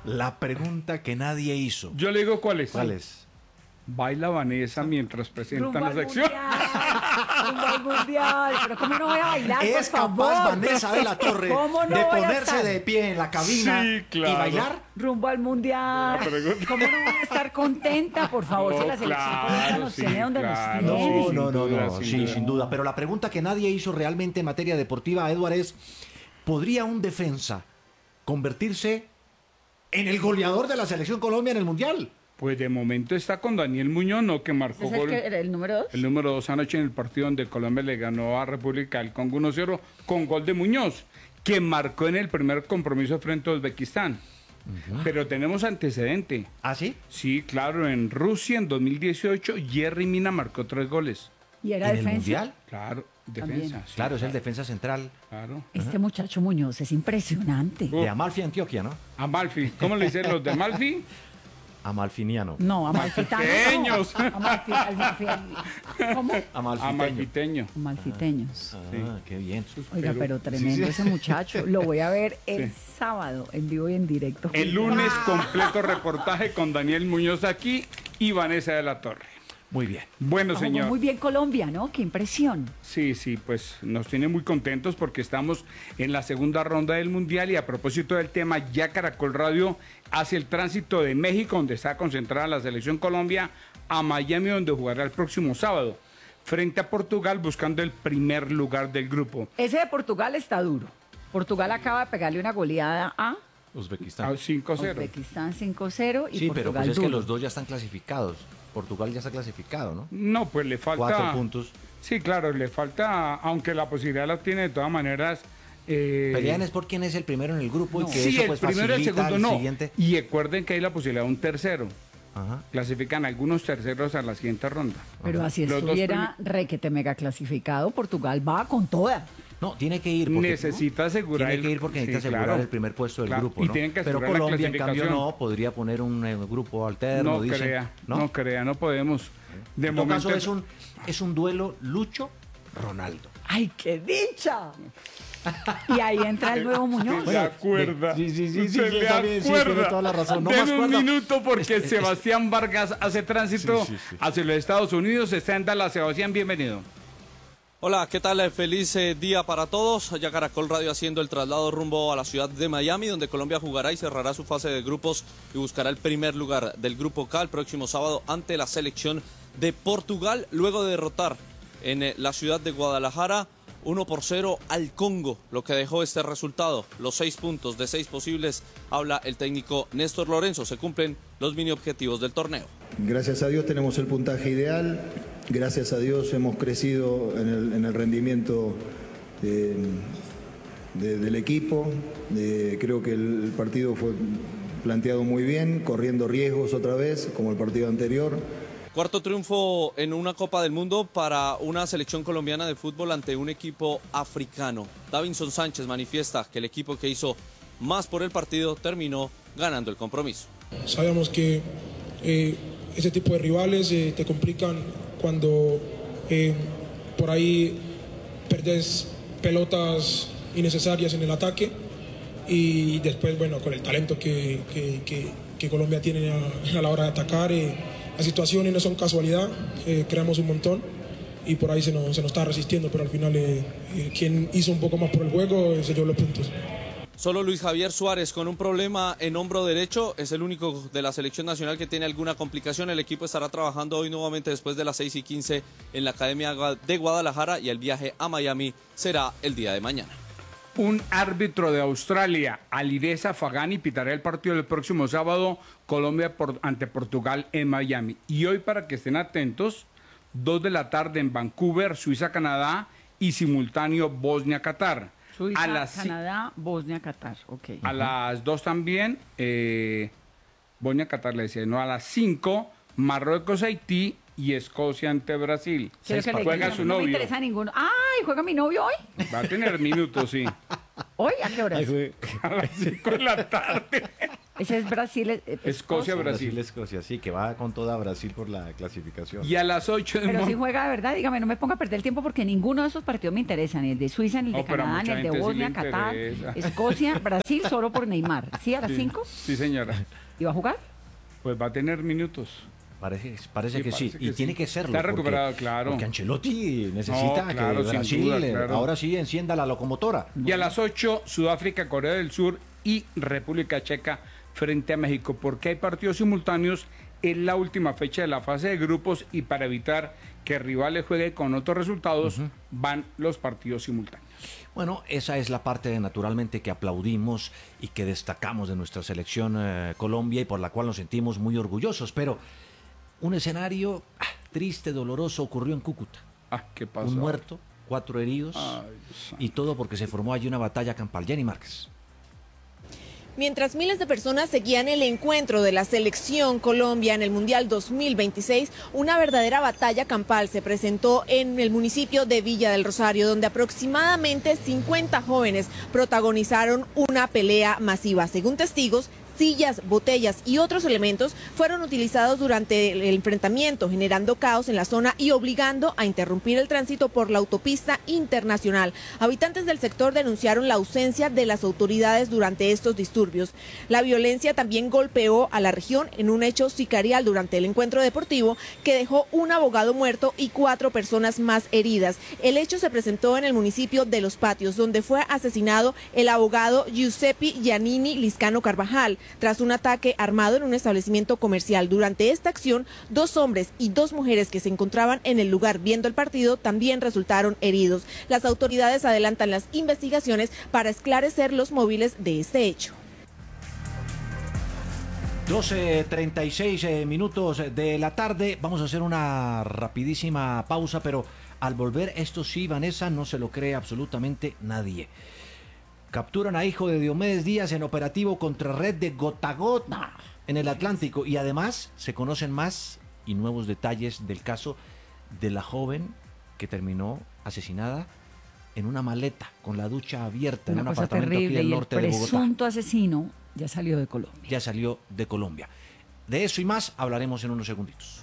La pregunta que nadie hizo. Yo le digo cuál es. ¿Cuál es? Baila Vanessa mientras presentan la sección. Rumbo al mundial. Pero ¿cómo no voy a bailar, ¿Es por capaz favor? Vanessa de la Torre ¿Cómo no de voy a ponerse estar? de pie en la cabina Sí, claro. y bailar? Rumbo al mundial. ¿Cómo no voy a estar contenta? Por favor, No, si la selección claro, colombiana nos sí, tiene donde claro. nos tiene. sin duda, sin Sí, duda. sin duda. Pero la pregunta que nadie hizo realmente en materia deportiva, Edward, es: ¿podría un defensa convertirse en el goleador de la selección Colombia en el Mundial? Pues de momento está con Daniel Muñoz, ¿no? Que marcó ¿Es el, gol. que era el número 2? El número 2 anoche en el partido donde Colombia le ganó a República del Congo 1-0 con gol de Muñoz, que marcó en el primer compromiso frente a Uzbekistán. Pero tenemos antecedente. ¿Ah, sí? Sí, claro, en Rusia en 2018 Jerry Mina marcó 3 goles. ¿Y era ¿En defensa? el Mundial? Claro, También. defensa. Sí, Claro, es el defensa central Claro. Este muchacho Muñoz es impresionante. de Amalfi, Antioquia, ¿no? Amalfi, ¿cómo le dicen los de Amalfi? Amalfiniano. No, amalfitano. Amalfiteños. ¿Cómo? Amalfiteño. Amalfiteño. Amalfiteños. Ah, qué bien. Oiga, pero tremendo ese muchacho. Lo voy a ver el sábado, en vivo y en directo. El lunes completo reportaje con Daniel Muñoz aquí y Vanessa de la Torre. Muy bien. Bueno, Jugó señor. muy bien Colombia, ¿no? Qué impresión. Sí, pues nos tiene muy contentos porque estamos en la segunda ronda del Mundial y a propósito del tema, ya Caracol Radio hace el tránsito de México, donde está concentrada la selección Colombia, a Miami, donde jugará el próximo sábado, frente a Portugal, buscando el primer lugar del grupo. Ese de Portugal está duro. Portugal acaba de pegarle una goleada a Uzbekistán. 5-0. Uzbekistán 5-0 y Sí, Portugal pero pues es que duro. los dos ya están clasificados. Portugal ya está clasificado, ¿no? No, pues le falta... 4 puntos. Sí, claro, le falta, aunque la posibilidad la tiene de todas maneras... Pelean es por quién es el primero en el grupo y que sí, eso el pues primero y el facilita segundo al no. siguiente. Y recuerden que hay la posibilidad de un tercero. Ajá. Clasifican algunos terceros a la siguiente ronda. Pero así Los dos estuviera requete mega clasificado, Portugal va con toda. No, tiene que ir porque Necesita asegurar. tiene que ir porque necesita sí, asegurar claro. el primer puesto del Claro, grupo, y ¿no? tienen que Pero asegurar la Colombia, en cambio, clasificación. no, podría poner un grupo alterno, No dicen. crea, ¿no? no crea, no podemos. De En todo momento caso, es un duelo Lucho-Ronaldo. ¡Ay, qué dicha! Y ahí entra el nuevo Muñoz. se le acuerda. Sí, Se le está bien, sí, acuerda. tiene toda la razón. No Den más un cuerda. minuto porque Sebastián Vargas hace tránsito Sí. hacia los Estados Unidos. Está en Dallas. Sebastián, bienvenido. Hola, ¿qué tal? Feliz día para todos. Ya Caracol Radio haciendo el traslado rumbo a la ciudad de Miami, donde Colombia jugará y cerrará su fase de grupos y buscará el primer lugar del Grupo K el próximo sábado ante la selección de Portugal, luego de derrotar en la ciudad de Guadalajara 1-0 al Congo, lo que dejó este resultado. Los 6 puntos de 6 posibles, habla el técnico Néstor Lorenzo. Se cumplen los mini objetivos del torneo. Gracias a Dios tenemos el puntaje ideal, gracias a Dios hemos crecido en el rendimiento del equipo. Creo que el partido fue planteado muy bien, corriendo riesgos otra vez, como el partido anterior. Cuarto triunfo en una Copa del Mundo para una selección colombiana de fútbol ante un equipo africano. Davinson Sánchez manifiesta que el equipo que hizo más por el partido terminó ganando el compromiso. Sabemos que ese tipo de rivales te complican cuando por ahí perdés pelotas innecesarias en el ataque y después, bueno, con el talento que Colombia tiene a la hora de atacar, las situaciones no son casualidad, creamos un montón y por ahí se nos está resistiendo, pero al final quien hizo un poco más por el juego se llevó los puntos. Solo Luis Javier Suárez con un problema en hombro derecho, es el único de la selección nacional que tiene alguna complicación. El equipo estará trabajando hoy nuevamente después de las 6:15 en la Academia de Guadalajara y el viaje a Miami será el día de mañana. Un árbitro de Australia, Alireza Fagani, pitará el partido del próximo sábado, Colombia ante Portugal en Miami. Y hoy, para que estén atentos, 2 de la tarde en Vancouver, Suiza, Canadá, y simultáneo Bosnia-Qatar. Suiza, Canadá, Bosnia, Qatar. Okay. A las 2 también, Bosnia-Qatar le decía, no, a las 5, Marruecos, Haití y Escocia ante Brasil. Juega su no novio. me interesa ninguno. ¡Ay! ¿Juega mi novio hoy? Va a tener minutos, sí. ¿Hoy? ¿A qué horas? A las 5 de la tarde. Ese es Brasil. Escocia, Brasil. Escocia, sí, que va con toda Brasil por la clasificación. Y a las 8 de Pero si juega de verdad, dígame, no me ponga a perder el tiempo porque ninguno de esos partidos me interesa, ni el de Suiza, ni el de No, pero a Canadá, ni mucha el de gente sí Bosnia, le Qatar, interesa. Escocia, Brasil, solo por Neymar. ¿Sí, a las 5? Sí, señora. ¿Y va a jugar? Pues va a tener minutos. Parece Sí, que sí, parece y que tiene sí. que serlo. Está recuperado, claro. Porque Ancelotti necesita No, claro, que sin Brasil duda, claro. ahora sí encienda la locomotora. Y a las 8, Sudáfrica, Corea del Sur y República Checa frente a México, porque hay partidos simultáneos en la última fecha de la fase de grupos y para evitar que rivales jueguen con otros resultados, van los partidos simultáneos. Bueno, esa es la parte naturalmente que aplaudimos y que destacamos de nuestra selección Colombia y por la cual nos sentimos muy orgullosos, pero un escenario triste, doloroso ocurrió en Cúcuta. ¿Qué pasó? Un muerto, 4 heridos Ay, Dios. y todo porque se formó allí una batalla campal. Jenny Márquez. Mientras miles de personas seguían el encuentro de la selección Colombia en el Mundial 2026, una verdadera batalla campal se presentó en el municipio de Villa del Rosario, donde aproximadamente 50 jóvenes protagonizaron una pelea masiva. Según testigos, sillas, botellas y otros elementos fueron utilizados durante el enfrentamiento, generando caos en la zona y obligando a interrumpir el tránsito por la autopista internacional. Habitantes del sector denunciaron la ausencia de las autoridades durante estos disturbios. La violencia también golpeó a la región en un hecho sicarial durante el encuentro deportivo que dejó un abogado muerto y 4 personas más heridas. El hecho se presentó en el municipio de Los Patios, donde fue asesinado el abogado Giuseppe Giannini Liscano Carvajal, tras un ataque armado en un establecimiento comercial. Durante esta acción, 2 hombres y 2 mujeres que se encontraban en el lugar viendo el partido también resultaron heridos. Las autoridades adelantan las investigaciones para esclarecer los móviles de este hecho. 12:36 minutos de la tarde. Vamos a hacer una rapidísima pausa, pero al volver, esto sí, Vanessa, no se lo cree absolutamente nadie. Capturan a hijo de Diomedes Díaz en operativo contra red de Gota Gota en el Atlántico y además se conocen más y nuevos detalles del caso de la joven que terminó asesinada en una maleta con la ducha abierta en un Una cosa apartamento aquí terrible, del y el norte de Bogotá. presunto asesino ya salió de Colombia. Ya salió de Colombia. De eso y más hablaremos en unos segunditos.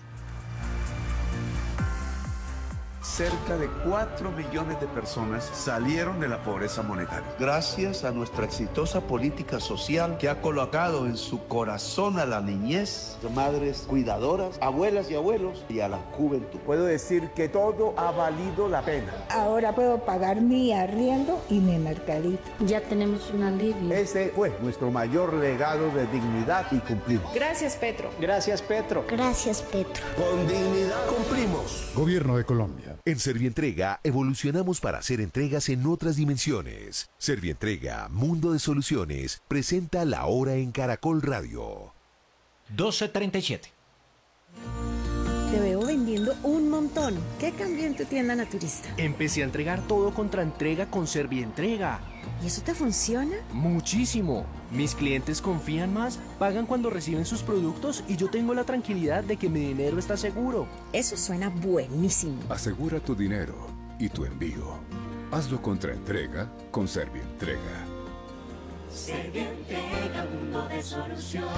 Cerca de 4 millones de personas salieron de la pobreza monetaria. Gracias a nuestra exitosa política social que ha colocado en su corazón a la niñez, madres cuidadoras, abuelas y abuelos y a la juventud. Puedo decir que todo ha valido la pena. Ahora puedo pagar mi arriendo y mi mercadito. Ya tenemos un alivio. Ese fue nuestro mayor legado de dignidad y cumplimos. Gracias, Petro. Gracias, Petro. Gracias, Petro. Con dignidad cumplimos. Gobierno de Colombia. En Servientrega evolucionamos para hacer entregas en otras dimensiones. Servientrega, Mundo de Soluciones, presenta La Hora en Caracol Radio. 12:37. Te veo vendiendo un montón. ¿Qué cambió en tu tienda naturista? Empecé a entregar todo contra entrega con Servientrega. ¿Y eso te funciona? Muchísimo. Mis clientes confían más, pagan cuando reciben sus productos y yo tengo la tranquilidad de que mi dinero está seguro. Eso suena buenísimo. Asegura tu dinero y tu envío. Hazlo contra entrega con Servientrega. Servientrega, mundo de soluciones.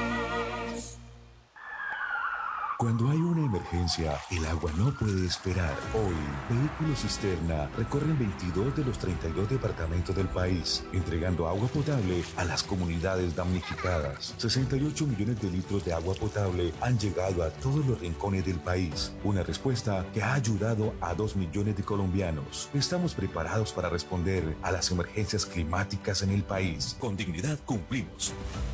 Cuando hay una emergencia, el agua no puede esperar. Hoy, Vehículos Cisterna recorren 22 de los 32 departamentos del país, entregando agua potable a las comunidades damnificadas. 68 millones de litros de agua potable han llegado a todos los rincones del país. Una respuesta que ha ayudado a 2 millones de colombianos. Estamos preparados para responder a las emergencias climáticas en el país. Con dignidad cumplimos.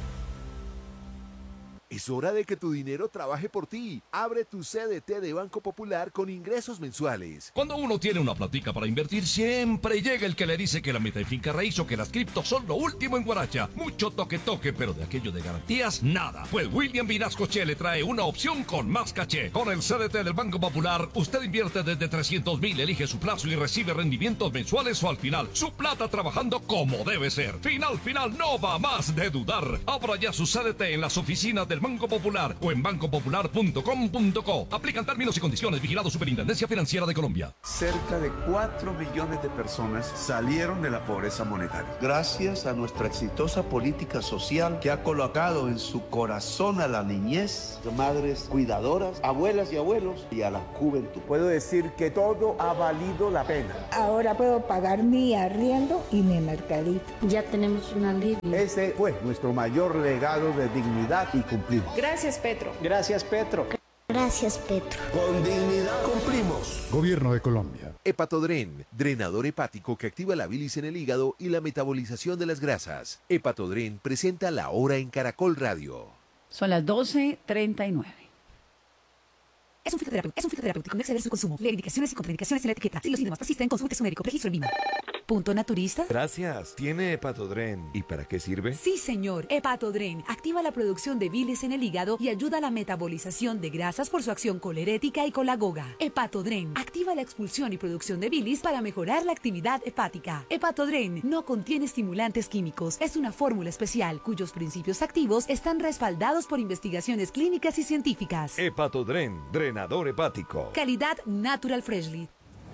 Es hora de que tu dinero trabaje por ti. Abre tu CDT de Banco Popular con ingresos mensuales. Cuando uno tiene una platica para invertir, siempre llega el que le dice que la meta en finca raíz o que las criptos son lo último en Guaracha. Mucho toque, pero de aquello de garantías, nada. Pues William Vinasco Che le trae una opción con más caché. Con el CDT del Banco Popular, usted invierte desde 300.000, elige su plazo y recibe rendimientos mensuales o al final. Su plata trabajando como debe ser. Final, no va más de dudar. Abra ya su CDT en las oficinas del Banco Popular o en bancopopular.com.co. Aplican términos y condiciones. Vigilado Superintendencia Financiera de Colombia. Cerca de 4 millones de personas salieron de la pobreza monetaria. Gracias a nuestra exitosa política social que ha colocado en su corazón a la niñez, madres cuidadoras, abuelas y abuelos y a la juventud. Puedo decir que todo ha valido la pena. Ahora puedo pagar mi arriendo y mi mercadito. Ya tenemos un alivio. Ese fue nuestro mayor legado de dignidad y cumplimos. Gracias, Petro. Gracias, Petro. Gracias, Petro. Con dignidad cumplimos. Gobierno de Colombia. Hepatodren, drenador hepático que activa la bilis en el hígado y la metabolización de las grasas. Hepatodren presenta La Hora en Caracol Radio. Son las 12:39. Es un fitoterapéutico. No exceder su consumo. Lee indicaciones y contraindicaciones en la etiqueta. Si los síntomas persisten, consulte a su médico. Registro en línea. ¿Punto naturista? Gracias. ¿Tiene Hepatodren? ¿Y para qué sirve? Sí, señor. Hepatodren activa la producción de bilis en el hígado y ayuda a la metabolización de grasas por su acción colerética y colagoga. Hepatodren activa la expulsión y producción de bilis para mejorar la actividad hepática. Hepatodren no contiene estimulantes químicos. Es una fórmula especial cuyos principios activos están respaldados por investigaciones clínicas y científicas. Hepatodren, drenador hepático. Calidad Natural Freshly.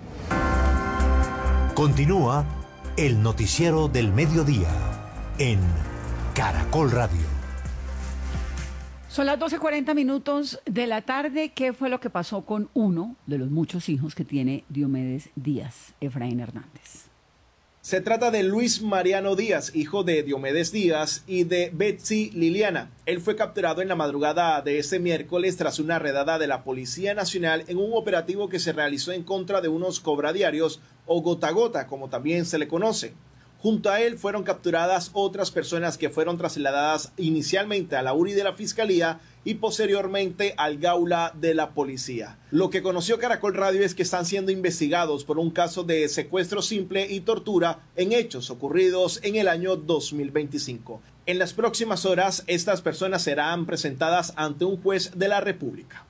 Continúa el noticiero del mediodía en Caracol Radio. Son las 12:40 de la tarde. ¿Qué fue lo que pasó con uno de los muchos hijos que tiene Diomedes Díaz, Efraín Hernández? Se trata de Luis Mariano Díaz, hijo de Diomedes Díaz y de Betsy Liliana. Él fue capturado en la madrugada de este miércoles tras una redada de la Policía Nacional en un operativo que se realizó en contra de unos cobradiarios o gota a gota, como también se le conoce. Junto a él fueron capturadas otras personas que fueron trasladadas inicialmente a la URI de la Fiscalía y posteriormente al Gaula de la Policía. Lo que conoció Caracol Radio es que están siendo investigados por un caso de secuestro simple y tortura en hechos ocurridos en el año 2025. En las próximas horas, estas personas serán presentadas ante un juez de la República.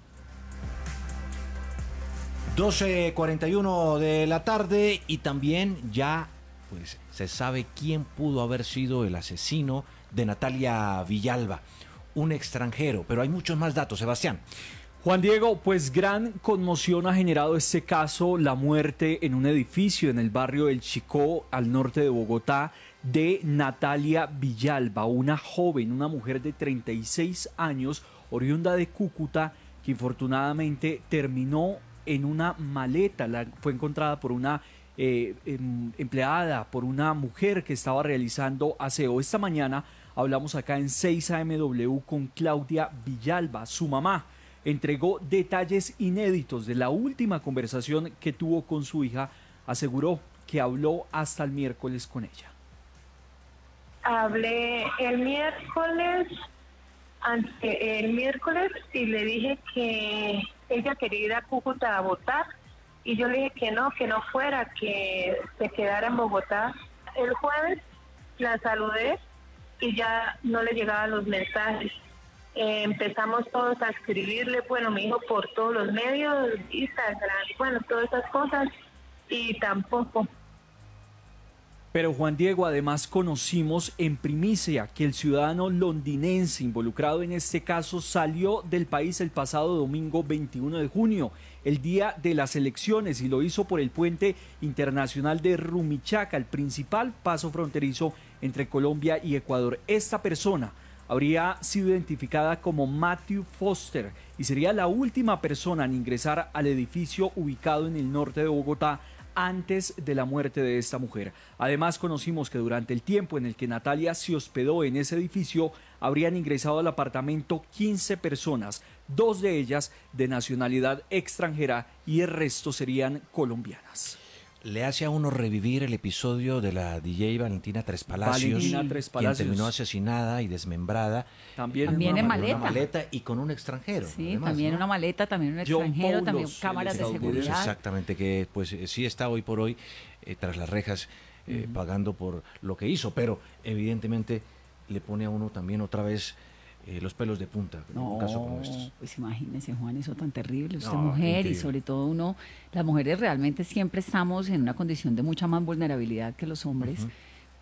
12:41 de la tarde y también ya pues se sabe quién pudo haber sido el asesino de Natalia Villalba, un extranjero, pero hay muchos más datos, Sebastián. Juan Diego, pues gran conmoción ha generado este caso, la muerte en un edificio en el barrio del Chicó, al norte de Bogotá, de Natalia Villalba, una joven, una mujer de 36 años, oriunda de Cúcuta, que infortunadamente terminó en una maleta, fue encontrada por una empleada, por una mujer que estaba realizando aseo. Esta mañana hablamos acá en 6AMW con Claudia Villalba, su mamá. Entregó detalles inéditos de la última conversación que tuvo con su hija. Aseguró que habló hasta el miércoles con ella. Hablé el miércoles y le dije que ella quería ir a Cúcuta a votar y yo le dije que no fuera, que se quedara en Bogotá. El jueves la saludé y ya no le llegaban los mensajes. Empezamos todos a escribirle, mi hijo por todos los medios, Instagram, todas esas cosas, y tampoco. Pero Juan Diego, además conocimos en primicia que el ciudadano londinense involucrado en este caso salió del país el pasado domingo 21 de junio, el día de las elecciones, y lo hizo por el puente internacional de Rumichaca, el principal paso fronterizo entre Colombia y Ecuador. Esta persona habría sido identificada como Matthew Foster y sería la última persona en ingresar al edificio ubicado en el norte de Bogotá antes de la muerte de esta mujer. Además, conocimos que durante el tiempo en el que Natalia se hospedó en ese edificio, habrían ingresado al apartamento 15 personas, 2 de ellas de nacionalidad extranjera y el resto serían colombianas. Le hace a uno revivir el episodio de la DJ Valentina Tres Palacios, quien terminó asesinada y desmembrada. También en maleta. Una maleta y con un extranjero. Sí, además, también ¿no? una maleta, también un extranjero, Paulos, también cámaras de seguridad. Exactamente, que pues sí está hoy por hoy tras las rejas pagando por lo que hizo, pero evidentemente le pone a uno también otra vez los pelos de punta, en un caso como estos. Pues imagínese, Juan, eso tan terrible. Usted No, mujer increíble. y sobre todo las mujeres realmente siempre estamos en una condición de mucha más vulnerabilidad que los hombres,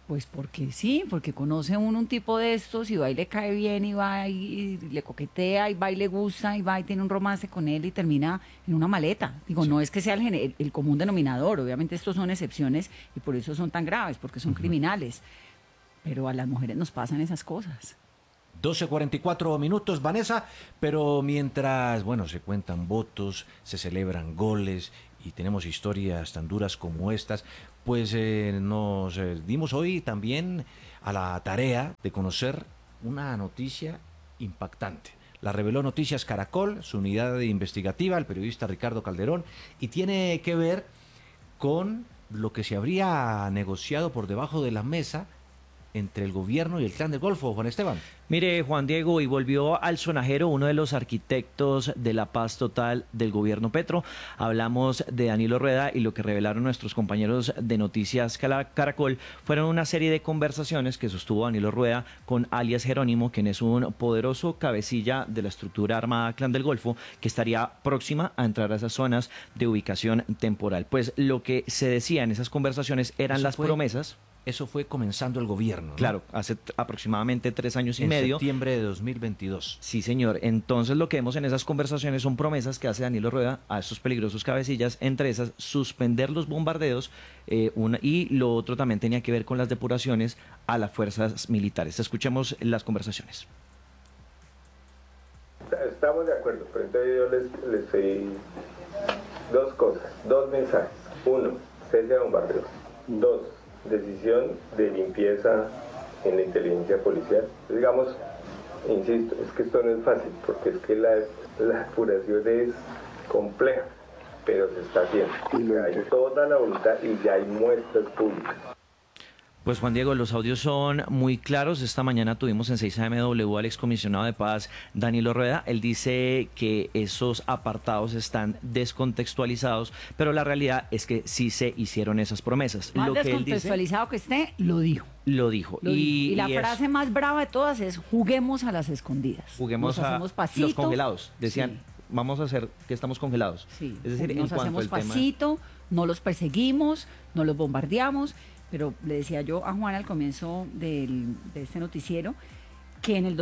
Pues porque sí, porque conoce uno un tipo de estos y va y le cae bien y va y le coquetea y va y le gusta y va y tiene un romance con él y termina en una maleta. Digo, no es que sea el común denominador, obviamente estos son excepciones y por eso son tan graves, porque son criminales. Pero a las mujeres nos pasan esas cosas. 12:44 minutos, Vanessa, pero mientras, bueno, se cuentan votos, se celebran goles y tenemos historias tan duras como estas, pues nos dimos hoy también a la tarea de conocer una noticia impactante. La reveló Noticias Caracol, su unidad investigativa, el periodista Ricardo Calderón, y tiene que ver con lo que se habría negociado por debajo de la mesa entre el gobierno y el Clan del Golfo. Juan Esteban. Mire, Juan Diego, y volvió al sonajero uno de los arquitectos de la paz total del gobierno Petro. Hablamos de Danilo Rueda y lo que revelaron nuestros compañeros de Noticias Caracol fueron una serie de conversaciones que sostuvo Danilo Rueda con alias Jerónimo, quien es un poderoso cabecilla de la estructura armada Clan del Golfo, que estaría próxima a entrar a esas zonas de ubicación temporal. Pues lo que se decía en esas conversaciones eran las promesas. Eso fue comenzando el gobierno, ¿no? Claro, hace aproximadamente 3 años y medio. En septiembre de 2022. Sí, señor. Entonces lo que vemos en esas conversaciones son promesas que hace Danilo Rueda a estos peligrosos cabecillas, entre esas suspender los bombardeos y lo otro también tenía que ver con las depuraciones a las fuerzas militares. Escuchemos las conversaciones. Estamos de acuerdo, pero entonces yo les pedí 2 cosas, 2 mensajes. 1, cese de bombardeos. 2, decisión de limpieza en la inteligencia policial. Digamos, insisto, es que esto no es fácil, porque es que la depuración es compleja, pero se está haciendo. Hay toda la voluntad y ya hay muestras públicas. Pues Juan Diego, los audios son muy claros. Esta mañana tuvimos en 6AMW al excomisionado de paz Danilo Rueda. Él dice que esos apartados están descontextualizados, pero la realidad es que sí se hicieron esas promesas. Más lo que descontextualizado él dice, que esté, lo dijo. Lo dijo. Y la frase más brava de todas es: juguemos a las escondidas. Juguemos nos a hacemos pasito, los congelados. Decían, sí. Vamos a hacer que estamos congelados. Sí. Es decir, nos en cuanto hacemos al pasito, no los perseguimos, no los bombardeamos. Pero le decía yo a Juan al comienzo de este noticiero que en el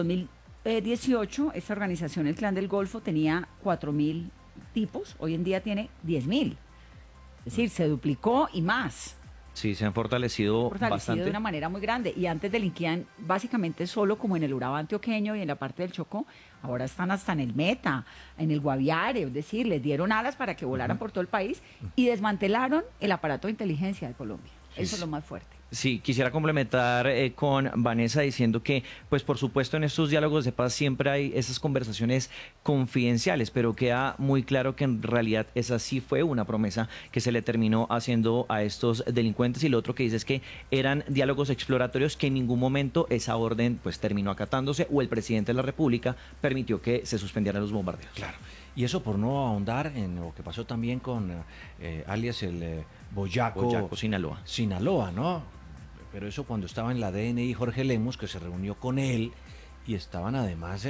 2018 esta organización, el Clan del Golfo, tenía 4.000 tipos, hoy en día tiene 10.000. Es decir, se duplicó y más. Sí, se han fortalecido bastante. De una manera muy grande. Y antes delinquían básicamente solo como en el Urabá antioqueño y en la parte del Chocó. Ahora están hasta en el Meta, en el Guaviare, es decir, les dieron alas para que volaran por todo el país y desmantelaron el aparato de inteligencia de Colombia. Eso es lo más fuerte. Sí, quisiera complementar con Vanessa diciendo que, pues por supuesto, en estos diálogos de paz siempre hay esas conversaciones confidenciales, pero queda muy claro que en realidad esa sí fue una promesa que se le terminó haciendo a estos delincuentes, y lo otro que dice es que eran diálogos exploratorios que en ningún momento esa orden pues terminó acatándose, o el presidente de la República permitió que se suspendieran los bombardeos. Claro. Y eso por no ahondar en lo que pasó también con alias el Boyaco Sinaloa. Sinaloa, ¿no? Pero eso cuando estaba en la DNI Jorge Lemus, que se reunió con él y estaban además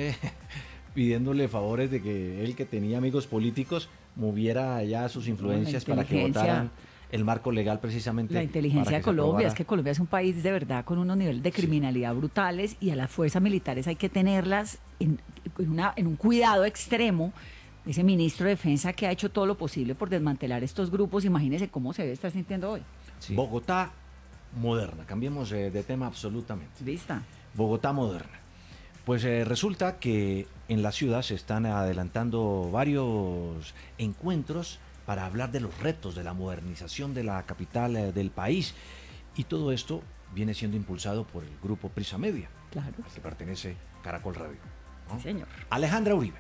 pidiéndole favores de que él, que tenía amigos políticos, moviera ya sus influencias para que votaran el marco legal precisamente. La inteligencia de Colombia, es que Colombia es un país de verdad con unos niveles de criminalidad brutales, y a las fuerzas militares hay que tenerlas en un cuidado extremo. Ese ministro de Defensa que ha hecho todo lo posible por desmantelar estos grupos, imagínese cómo se debe estar sintiendo hoy. Sí. Bogotá moderna, cambiemos de tema absolutamente. ¿Lista? Bogotá moderna. Pues resulta que en la ciudad se están adelantando varios encuentros para hablar de los retos de la modernización de la capital del país, y todo esto viene siendo impulsado por el grupo Prisa Media, claro, al que pertenece Caracol Radio, ¿no? Sí, señor. Alejandra Uribe.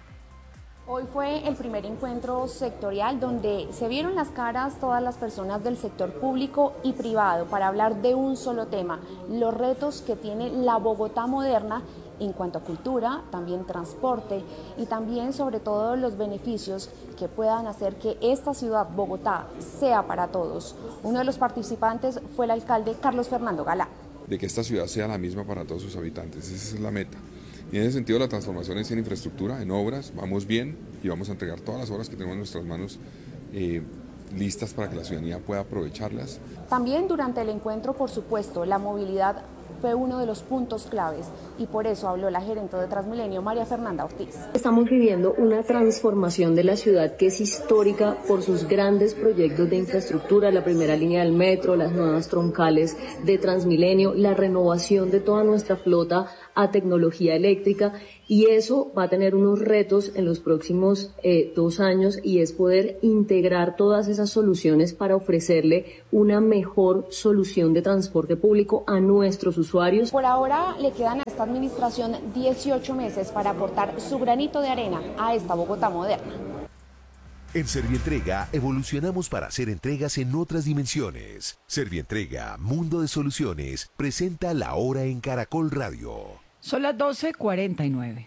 Hoy fue el primer encuentro sectorial donde se vieron las caras todas las personas del sector público y privado para hablar de un solo tema: los retos que tiene la Bogotá moderna en cuanto a cultura, también transporte, y también sobre todo los beneficios que puedan hacer que esta ciudad, Bogotá, sea para todos. Uno de los participantes fue el alcalde Carlos Fernando Galán. De que esta ciudad sea la misma para todos sus habitantes, esa es la meta. Y en ese sentido, la transformación es en infraestructura, en obras, vamos bien, y vamos a entregar todas las obras que tenemos en nuestras manos listas para que la ciudadanía pueda aprovecharlas. También durante el encuentro, por supuesto, la movilidad fue uno de los puntos claves y por eso habló la gerente de Transmilenio, María Fernanda Ortiz. Estamos viviendo una transformación de la ciudad que es histórica por sus grandes proyectos de infraestructura, la primera línea del metro, las nuevas troncales de Transmilenio, la renovación de toda nuestra flota a tecnología eléctrica, y eso va a tener unos retos en los próximos 2 años, y es poder integrar todas esas soluciones para ofrecerle una mejor solución de transporte público a nuestros usuarios. Por ahora le quedan a esta administración 18 meses para aportar su granito de arena a esta Bogotá moderna. En Servientrega evolucionamos para hacer entregas en otras dimensiones. Servientrega, Mundo de Soluciones, presenta La Hora en Caracol Radio. Son las 12:49.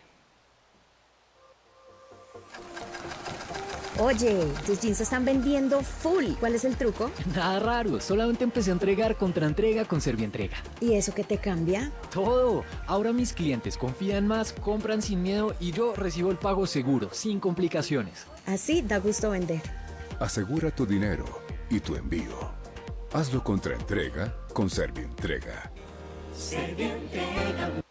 Oye, tus jeans se están vendiendo full. ¿Cuál es el truco? Nada raro, solamente empecé a entregar contra entrega con Servientrega. ¿Y eso qué te cambia? Todo. Ahora mis clientes confían más, compran sin miedo y yo recibo el pago seguro, sin complicaciones. Así da gusto vender. Asegura tu dinero y tu envío. Hazlo contra entrega con Servientrega. Servientrega.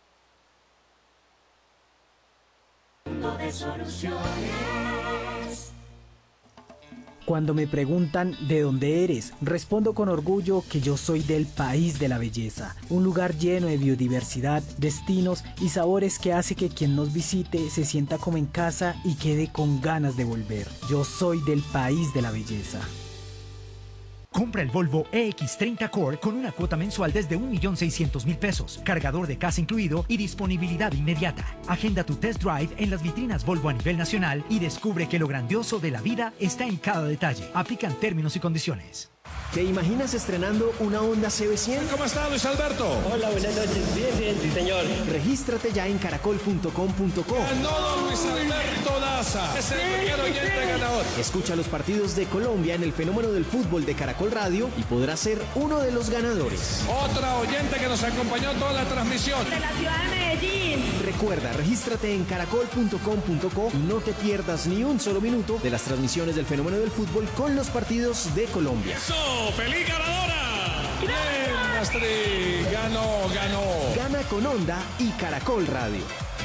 Mundo de soluciones. Cuando me preguntan ¿de dónde eres?, respondo con orgullo que yo soy del país de la belleza, un lugar lleno de biodiversidad, destinos y sabores que hace que quien nos visite se sienta como en casa y quede con ganas de volver. Yo soy del país de la belleza. Compra el Volvo EX30 Core con una cuota mensual desde 1.600.000 pesos, cargador de casa incluido y disponibilidad inmediata. Agenda tu test drive en las vitrinas Volvo a nivel nacional y descubre que lo grandioso de la vida está en cada detalle. Aplican términos y condiciones. ¿Te imaginas estrenando una Honda CB100? ¿Cómo está, Luis Alberto? Hola, buenas noches. Bien, sí, señor. Regístrate ya en caracol.com.co. Ganó Luis Alberto Daza. Es el primer oyente ganador. Escucha los partidos de Colombia en el Fenómeno del Fútbol de Caracol Radio y podrás ser uno de los ganadores. Otra oyente que nos acompañó toda la transmisión. De la ciudad de Medellín. Recuerda, regístrate en caracol.com.co y no te pierdas ni un solo minuto de las transmisiones del Fenómeno del Fútbol con los partidos de Colombia. ¡Feliz ganadora! ¡Bien, Astrid! ¡Ganó! Gana con Honda y Caracol Radio.